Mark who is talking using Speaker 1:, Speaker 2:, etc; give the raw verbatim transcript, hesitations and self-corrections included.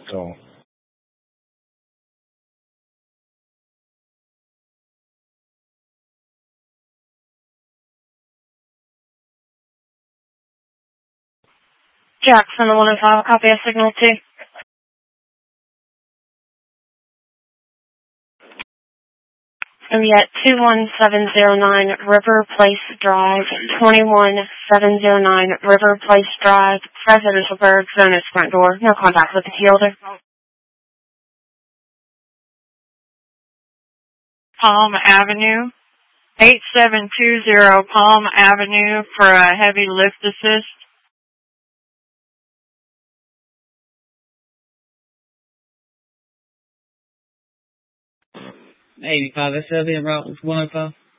Speaker 1: call.
Speaker 2: Jackson, one oh five, copy a signal two. And yet, two one seven zero nine River Place Drive, twenty-one seven zero nine River Place Drive, Presidentialburg, Zonas front door. No contact with the key holder.
Speaker 3: Palm Avenue, eight seven two zero Palm Avenue for a heavy lift assist.
Speaker 4: eighty-five S L V and route one oh five.